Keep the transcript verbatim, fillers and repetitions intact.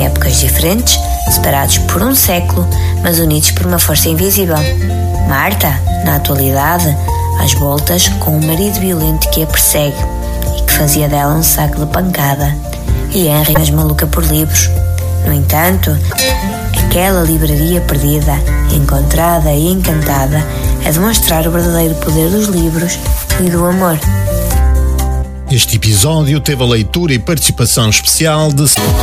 em épocas diferentes, separados por um século, mas unidos por uma força invisível. Marta, na atualidade, às voltas com um marido violento que a persegue e que fazia dela um saco de pancada. E Henry, mais maluca por livros. No entanto, aquela livraria perdida, encontrada e encantada, a demonstrar o verdadeiro poder dos livros e do amor. Este episódio teve a leitura e participação especial de